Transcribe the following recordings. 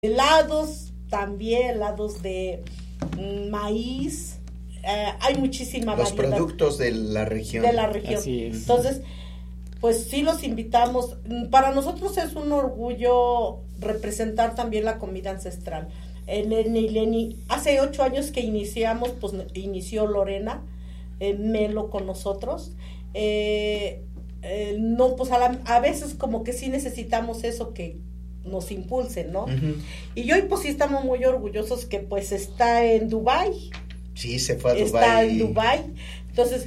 helados, también helados de maíz, hay muchísima los variedad. Los productos de la región. De la región. Así es. Entonces, pues sí los invitamos. Para nosotros es un orgullo representar también la comida ancestral. Leni, hace 8 años que iniciamos, pues inició Lorena Melo con nosotros. No, pues a veces como que sí necesitamos eso que nos impulsen, ¿no? Uh-huh. Y hoy pues sí estamos muy orgullosos que pues está en Dubái. Sí, se fue a Dubái. Está en Dubái. Entonces,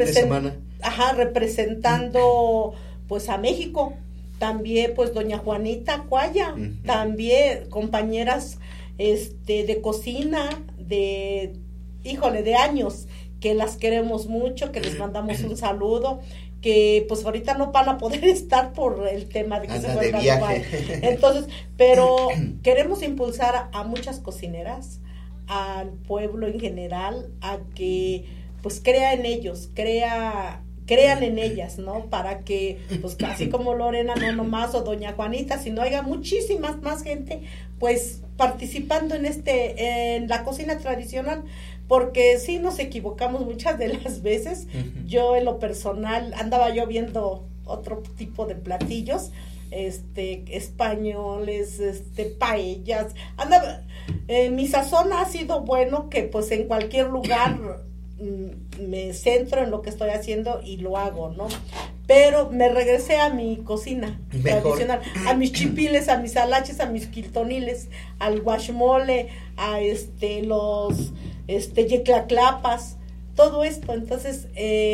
representando pues a México. También pues doña Juanita Cuaya, uh-huh. También compañeras de cocina de años, que las queremos mucho, que les mandamos un saludo, que pues ahorita no van a poder estar por el tema de que se fue a Dubái. Entonces, pero queremos impulsar a muchas cocineras, al pueblo en general, a que pues crea en ellos, crean en ellas, ¿no? Para que, pues así como Lorena, no nomás, o doña Juanita, sino haya muchísimas más gente, pues participando en la cocina tradicional, porque sí nos equivocamos muchas de las veces. Uh-huh. Yo en lo personal andaba yo viendo otro tipo de platillos, españoles, paellas, mi sazón ha sido bueno, que pues en cualquier lugar me centro en lo que estoy haciendo y lo hago, ¿no? Pero me regresé a mi cocina tradicional, a mis chipiles, a mis alaches, a mis quiltoniles, al guachmole, a los yeclaclapas, todo esto. Entonces,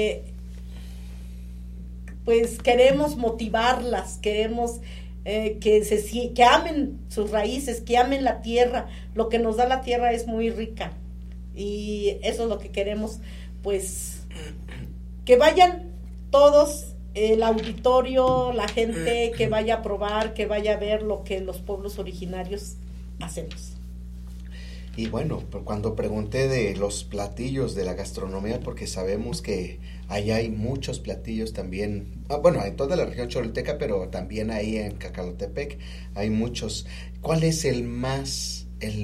pues queremos motivarlas, queremos que amen sus raíces, que amen la tierra. Lo que nos da la tierra es muy rica. Y eso es lo que queremos, pues, que vayan todos, el auditorio, la gente que vaya a probar, que vaya a ver lo que los pueblos originarios hacemos. Y bueno, cuando pregunté de los platillos de la gastronomía, porque sabemos que allá hay muchos platillos también, bueno, en toda la región cholulteca, pero también ahí en Cacalotepec hay muchos. ¿Cuál es el más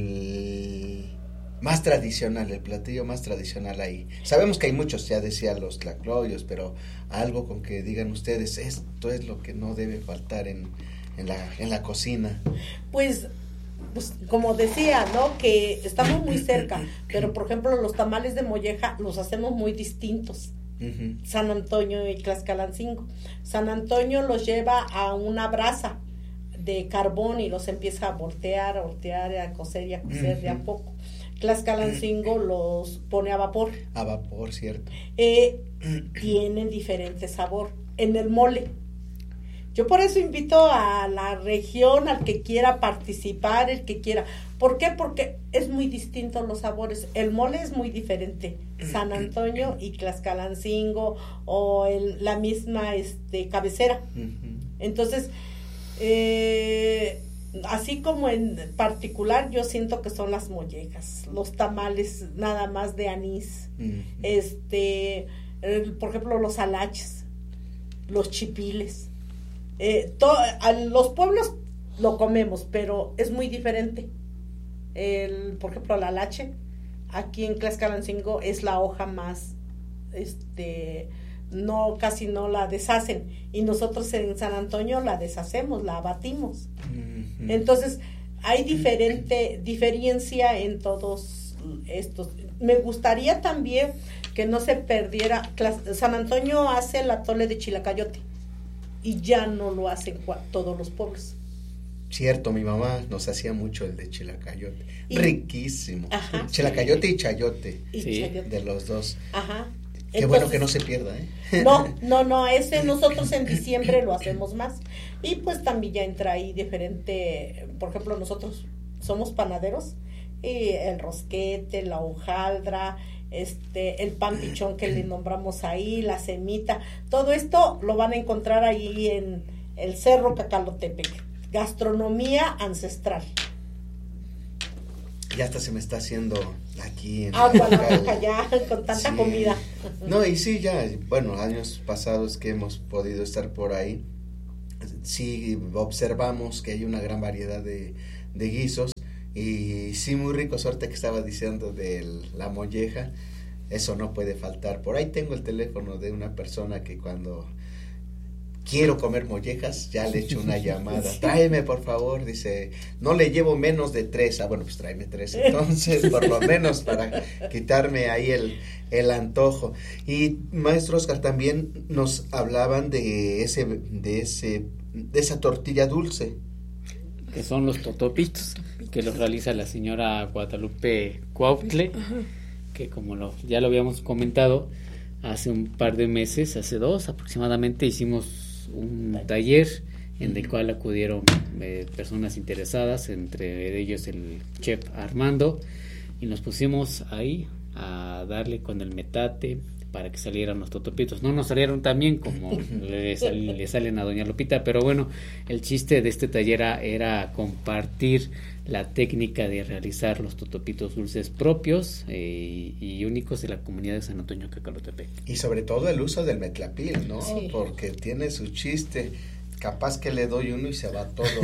tradicional, el platillo más tradicional ahí? Sabemos que hay muchos, ya decía los tlacloyos, pero algo con que digan ustedes, esto es lo que no debe faltar en la cocina. Pues como decía, ¿no? Que estamos muy cerca, pero por ejemplo los tamales de molleja los hacemos muy distintos. Uh-huh. San Antonio y Tlaxcalancingo. San Antonio los lleva a una brasa de carbón y los empieza a voltear, a cocer y a cocer, uh-huh, de a poco. Tlaxcalancingo los pone a vapor. A vapor, cierto. Tienen diferente sabor. En el mole, yo por eso invito a la región, al que quiera participar, el que quiera. ¿Por qué? Porque es muy distinto los sabores. El mole es muy diferente. San Antonio y Tlaxcalancingo, o la misma cabecera. Uh-huh. Entonces, así como en particular, yo siento que son las mollejas, los tamales nada más de anís, uh-huh, por ejemplo los alaches, los chipiles, los pueblos lo comemos, pero es muy diferente. Por ejemplo, el alache aquí en Tlaxcalancingo es la hoja más, casi no la deshacen, y nosotros en San Antonio la deshacemos, la abatimos. Uh-huh. Entonces hay diferencia en todos estos. Me gustaría también que no se perdiera. San Antonio hace el atole de chilacayote y ya no lo hacen todos los pueblos. Cierto, mi mamá nos hacía mucho el de chilacayote, riquísimo. Ajá. Chilacayote y chayote, sí, de los dos. Ajá. Qué entonces, bueno que no se pierda, ¿eh? No, ese nosotros en diciembre lo hacemos más. Y pues también ya entra ahí diferente, por ejemplo, nosotros somos panaderos, y el rosquete, la hojaldra, el pan pichón que le nombramos ahí, la semita, todo esto lo van a encontrar ahí en el Cerro Cacalotepec, gastronomía ancestral. Ya hasta se me está haciendo aquí en agua la boca ya con tanta, sí, comida. No, y sí, ya, bueno, años pasados que hemos podido estar por ahí, sí observamos que hay una gran variedad de guisos. Y sí, muy rico, suerte que estaba diciendo de la molleja, eso no puede faltar. Por ahí tengo el teléfono de una persona que cuando quiero comer mollejas, ya le echo una llamada, tráeme por favor, dice, no le llevo menos de 3, bueno pues tráeme 3 entonces, por lo menos para quitarme ahí el antojo. Y maestro Oscar, también nos hablaban de esa tortilla dulce. Que son los totopitos, que los realiza la señora Guadalupe Cuautle, que como ya lo habíamos comentado, hace un par de meses, hace 2 aproximadamente, hicimos un taller en el cual acudieron personas interesadas, entre ellos el chef Armando, y nos pusimos ahí a darle con el metate para que salieran los totopitos. No nos salieron tan bien como le salen a doña Lupita, pero bueno, el chiste de este taller era compartir la técnica de realizar los totopitos dulces propios y únicos de la comunidad de San Antonio Cacalotepec. Y sobre todo el uso del metlapil, ¿no? Sí. Porque tiene su chiste. Capaz que le doy uno y se va todo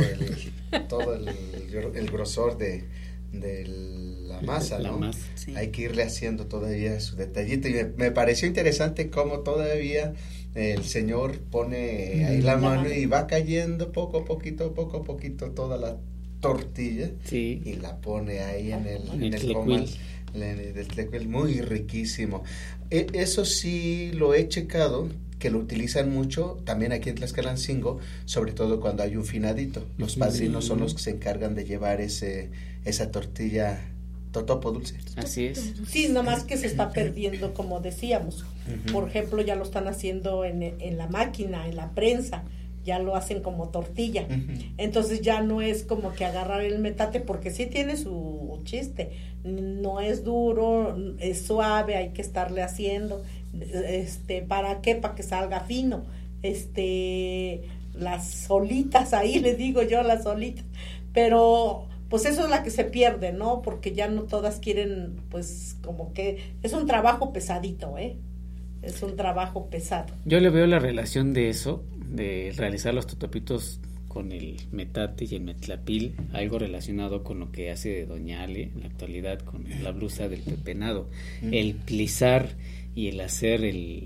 el grosor de la masa, ¿no? Masa. Sí. Hay que irle haciendo todavía su detallito. Y me pareció interesante cómo todavía el señor pone ahí la mano y va cayendo poco a poquito toda la tortilla, sí, y la pone ahí en el tlecuil. comal del tlecuil, muy riquísimo. Eso sí lo he checado, que lo utilizan mucho también aquí en Tlaxcalancingo, sobre todo cuando hay un finadito. Los padrinos son los que se encargan de llevar esa tortilla totopo dulce. Así es. Sí, nomás que se está perdiendo, como decíamos. Por ejemplo, ya lo están haciendo en la máquina, en la prensa, ya lo hacen como tortilla. Entonces ya no es como que agarrar el metate, porque sí tiene su chiste. No es duro, es suave, hay que estarle haciendo. ¿Para qué? Para que salga fino. Las solitas, ahí les digo yo, las solitas. Pero pues eso es la que se pierde, ¿no? Porque ya no todas quieren, pues como que es un trabajo pesadito, es un trabajo pesado. Yo le veo la relación de eso, de realizar los totopitos con el metate y el metlapil, algo relacionado con lo que hace doña Ale en la actualidad con la blusa del pepenado. El plisar y el hacer el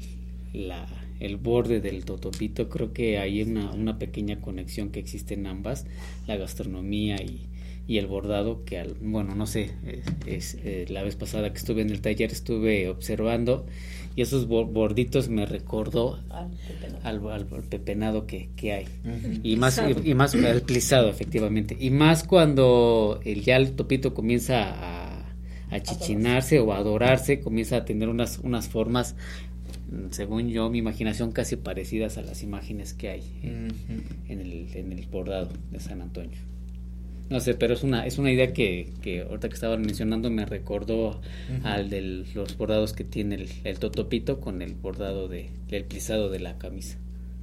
borde del totopito, creo que hay una pequeña conexión que existe en ambas, la gastronomía y el bordado, que no sé, la vez pasada que estuve en el taller estuve observando, y esos borditos me recordó al pepenado que hay. Y más el plisado, efectivamente, y más cuando ya el topito comienza a chichinarse o a dorarse, comienza a tener unas formas, según yo, mi imaginación, casi parecidas a las imágenes que hay en el bordado de San Antonio. No sé, pero es una idea que ahorita que estaban mencionando me recordó al de los bordados que tiene el totopito con el bordado del plisado de la camisa.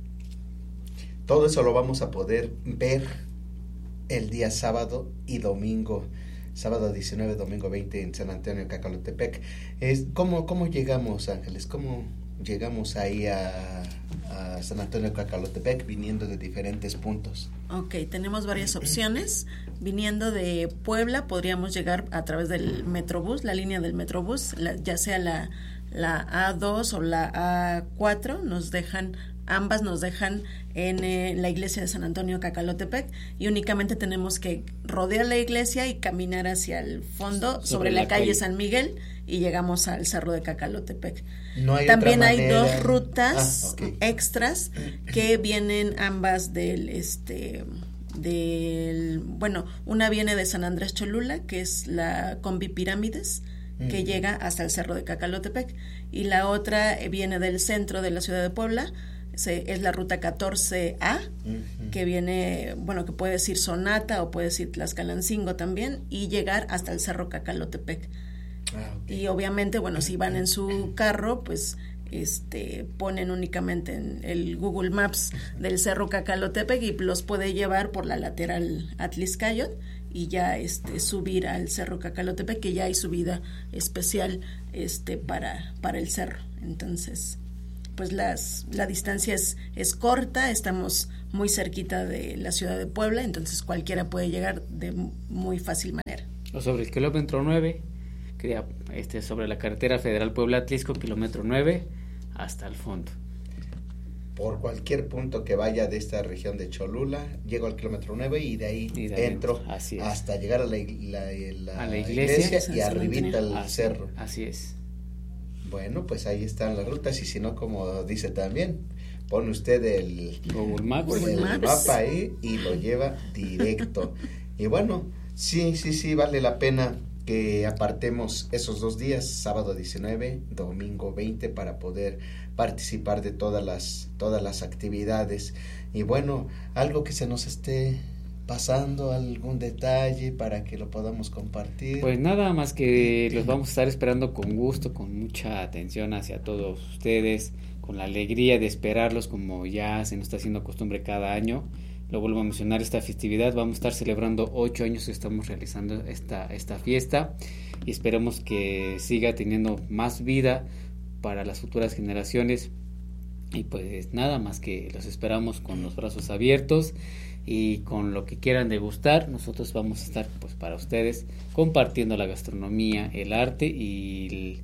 Todo eso lo vamos a poder ver el día sábado y domingo. Sábado 19, domingo 20 en San Antonio Cacalotepec. ¿Cómo llegamos, Ángeles? ¿Cómo llegamos ahí a San Antonio Cacalotepec viniendo de diferentes puntos? Ok, tenemos varias opciones. Viniendo de Puebla podríamos llegar a través del Metrobús, la línea del Metrobús, ya sea la A2 o la A4, ambas nos dejan en la iglesia de San Antonio Cacalotepec, y únicamente tenemos que rodear la iglesia y caminar hacia el fondo sobre la calle San Miguel, y llegamos al cerro de Cacalotepec. También hay 2 rutas extras que vienen ambas una viene de San Andrés Cholula, que es la Combi Pirámides, que llega hasta el cerro de Cacalotepec, y la otra viene del centro de la ciudad de Puebla, es la ruta 14A, que viene, que puede decir Sonata o puede decir Tlaxcalancingo también, y llegar hasta el cerro Cacalotepec. Y obviamente, si van en su carro, pues ponen únicamente en el Google Maps del cerro Cacalotepec y los puede llevar por la lateral Atlixcayot y ya subir al cerro Cacalotepec, que ya hay subida especial para el cerro. Entonces pues la distancia es corta, estamos muy cerquita de la ciudad de Puebla, entonces cualquiera puede llegar de muy fácil manera. O sobre el kilómetro 9, sobre la carretera federal Puebla-Atlisco, kilómetro 9, hasta el fondo. Por cualquier punto que vaya de esta región de Cholula, llego al kilómetro 9 y de ahí entro hasta llegar a la iglesia y arribita al cerro. Así es. Bueno, pues ahí están las rutas, y si no, como dice también, pone usted el Google Maps, mapa ahí y lo lleva directo. Y bueno, sí, vale la pena que apartemos esos 2 días, sábado 19, domingo 20, para poder participar de todas las actividades. Y bueno, algo que se nos esté pasando, algún detalle para que lo podamos compartir. Pues nada más que los vamos a estar esperando con gusto, con mucha atención hacia todos ustedes, con la alegría de esperarlos como ya se nos está haciendo costumbre cada año. Lo vuelvo a mencionar, esta festividad, vamos a estar celebrando 8 años que estamos realizando esta fiesta, y esperemos que siga teniendo más vida para las futuras generaciones. Y pues nada más que los esperamos con los brazos abiertos y con lo que quieran degustar. Nosotros vamos a estar pues para ustedes compartiendo la gastronomía, el arte y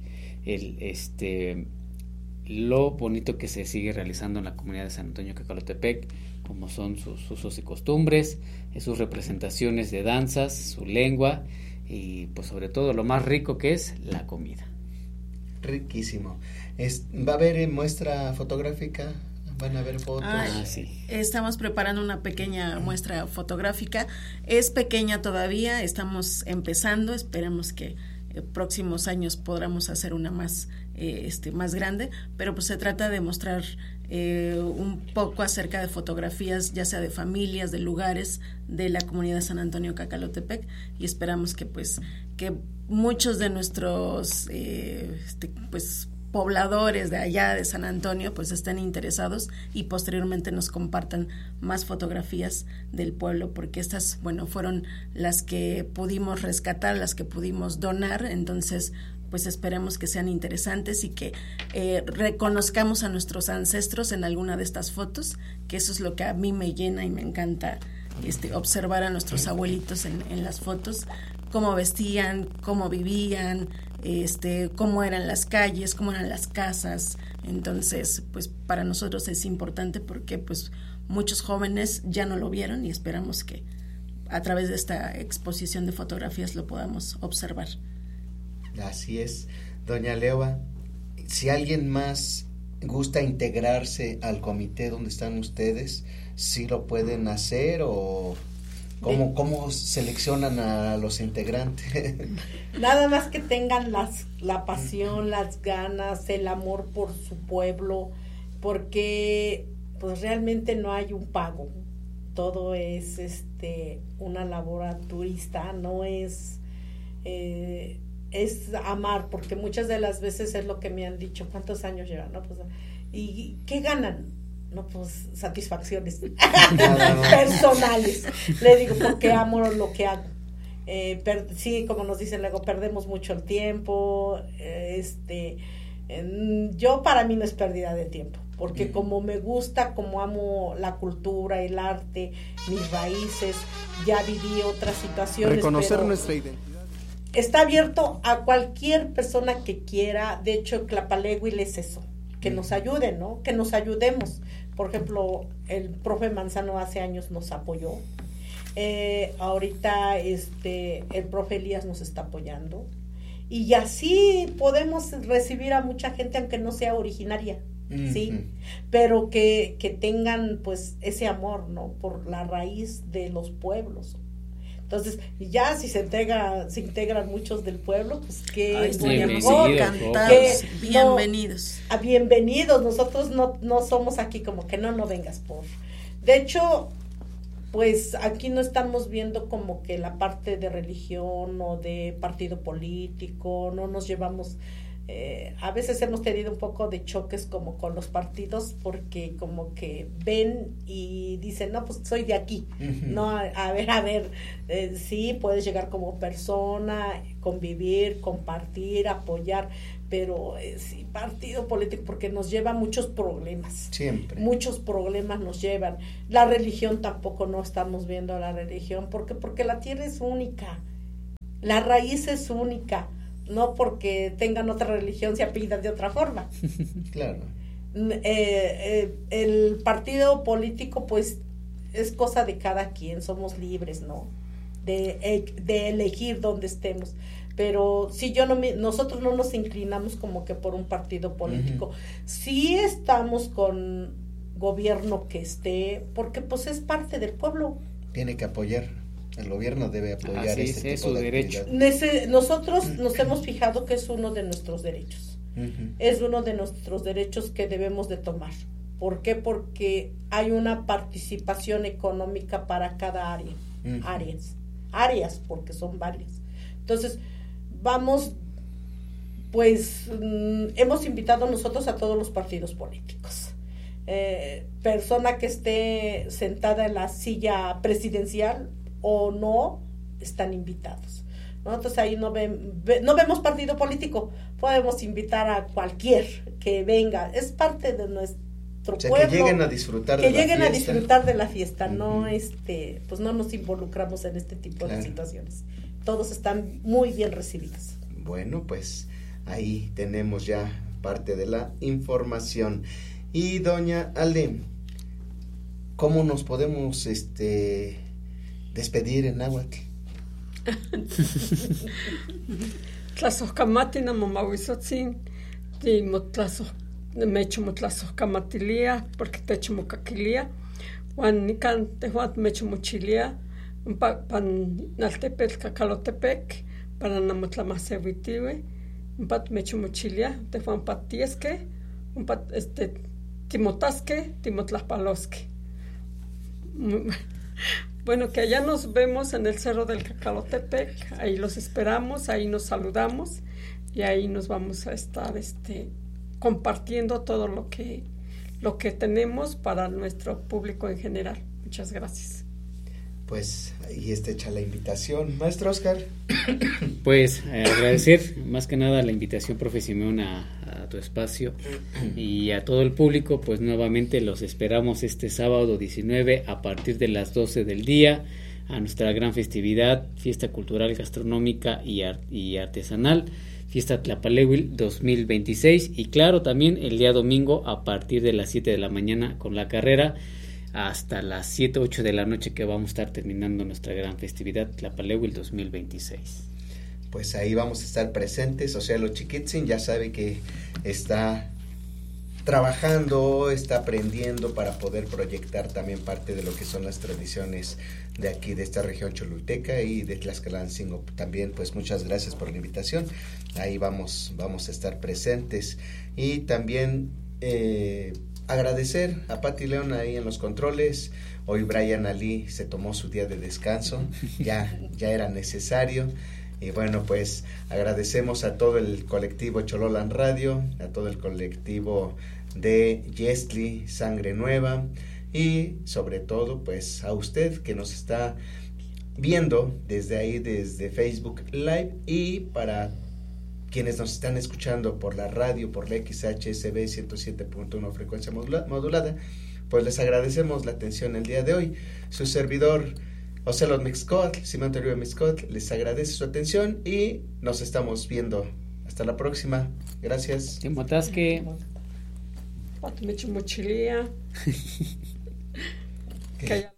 lo bonito que se sigue realizando en la comunidad de San Antonio Cacalotepec, como son sus usos y costumbres, sus representaciones de danzas, su lengua y pues sobre todo lo más rico que es la comida. Riquísimo. ¿Va a haber muestra fotográfica? ¿Van a haber fotos? Sí. Estamos preparando una pequeña muestra fotográfica. Es pequeña todavía, estamos empezando, esperemos que próximos años podamos hacer una más grande, pero pues se trata de mostrar un poco acerca de fotografías, ya sea de familias, de lugares de la comunidad de San Antonio Cacalotepec, y esperamos que muchos de nuestros pobladores de allá de San Antonio pues estén interesados y posteriormente nos compartan más fotografías del pueblo, porque estas fueron las que pudimos rescatar, las que pudimos donar. Entonces pues esperemos que sean interesantes y que reconozcamos a nuestros ancestros en alguna de estas fotos, que eso es lo que a mí me llena y me encanta, observar a nuestros abuelitos en las fotos, cómo vestían, cómo vivían, cómo eran las calles, cómo eran las casas. Entonces pues para nosotros es importante porque pues muchos jóvenes ya no lo vieron, y esperamos que a través de esta exposición de fotografías lo podamos observar. Así es, doña Leoba. Si alguien más gusta integrarse al comité donde están ustedes, ¿sí lo pueden hacer o cómo seleccionan a los integrantes? Nada más que tengan la pasión, las ganas, el amor por su pueblo, porque pues realmente no hay un pago. Todo es una labor altruista, no es amar, porque muchas de las veces es lo que me han dicho, ¿cuántos años llevan? ¿No? Pues, ¿y qué ganan? No, pues satisfacciones personales. Le digo, porque amo lo que hago. Sí, como nos dicen luego, perdemos mucho el tiempo. Yo, para mí no es pérdida de tiempo, porque como me gusta, como amo la cultura, el arte, mis raíces, ya viví otras situaciones. Reconocer nuestra identidad. Está abierto a cualquier persona que quiera. De hecho, Tlapalehuil es eso, que nos ayuden, ¿no? Que nos ayudemos. Por ejemplo, el profe Manzano hace años nos apoyó. Ahorita el profe Elías nos está apoyando. Y así podemos recibir a mucha gente, aunque no sea originaria, ¿sí? Pero que tengan pues ese amor, ¿no? Por la raíz de los pueblos. Entonces, ya si se integran muchos del pueblo, pues que bienvenidos. Bienvenidos. Nosotros no somos aquí como que no vengas por. De hecho, pues aquí no estamos viendo como que la parte de religión o de partido político, no nos llevamos A veces hemos tenido un poco de choques como con los partidos, porque como que ven y dicen, no, pues soy de aquí, no, a ver, sí, puedes llegar como persona, convivir, compartir, apoyar, pero sí, partido político, porque nos lleva muchos problemas. Siempre. Muchos problemas nos llevan. La religión tampoco, no estamos viendo la religión, porque la tierra es única, la raíz es única. No porque tengan otra religión se apellidan de otra forma. Claro. El partido político, pues, es cosa de cada quien, somos libres, ¿no? De elegir dónde estemos. Pero si nosotros no nos inclinamos como que por un partido político. Sí estamos con gobierno que esté, porque pues es parte del pueblo. Tiene que apoyar. El gobierno debe apoyar este tipo de derecho. Nosotros nos hemos fijado que es uno de nuestros derechos. Es uno de nuestros derechos que debemos de tomar. ¿Por qué? Porque hay una participación económica para cada área. Áreas, porque son varias. Entonces, vamos, pues, hemos invitado nosotros a todos los partidos políticos. Persona que esté sentada en la silla presidencial o no, están invitados, ¿no? Entonces ahí no vemos partido político, podemos invitar a cualquier que venga, es parte de nuestro pueblo, que lleguen a disfrutar de la fiesta, no pues no nos involucramos en este tipo de situaciones, todos están muy bien recibidos. Bueno, pues ahí tenemos ya parte de la información. Y doña Ale, ¿cómo nos podemos despedir en náhuatl? Tlasohkamati mamahuisotzin, mechomotlasohkamatilia, porque techomocaquilia, Juan nican tehuat mechomochilia, pan naltepetl Cacalotepec, para namotlamasewitiwe, pat mechomochilia, tehuan patiesque, pat timotasque, timotlaspalosque. Bueno, que allá nos vemos en el Cerro del Cacalotepec, ahí los esperamos, ahí nos saludamos y ahí nos vamos a estar compartiendo todo lo que tenemos para nuestro público en general. Muchas gracias. Pues ahí está hecha la invitación. Maestro Oscar. Pues agradecer más que nada la invitación, profe Simeón, a tu espacio y a todo el público. Pues nuevamente los esperamos este sábado 19 a partir de las 12 del día a nuestra gran festividad, fiesta cultural, gastronómica y artesanal, fiesta Tlapalehuil 2026, y claro, también el día domingo a partir de las 7 de la mañana con la carrera hasta las 7, 8 de la noche, que vamos a estar terminando nuestra gran festividad Tlapalehuil 2026. Pues ahí vamos a estar presentes. O sea, los Chiquitzin ya sabe que está trabajando, está aprendiendo para poder proyectar también parte de lo que son las tradiciones de aquí, de esta región cholulteca y de Tlaxcalancingo. También, pues muchas gracias por la invitación. Ahí vamos a estar presentes. Y también agradecer a Pati León ahí en los controles. Hoy Brian Ali se tomó su día de descanso, ya era necesario. Y bueno, pues agradecemos a todo el colectivo Chololan Radio, a todo el colectivo de Yestli, Sangre Nueva, y sobre todo pues a usted que nos está viendo desde ahí, desde Facebook Live, y para quienes nos están escuchando por la radio, por la XHSB 107.1 frecuencia modulada, pues les agradecemos la atención el día de hoy. Su servidor Ocelot Mixcotl, Simón Toribio Mixcotl, les agradece su atención y nos estamos viendo. Hasta la próxima. Gracias. Timotasque. Mochilia.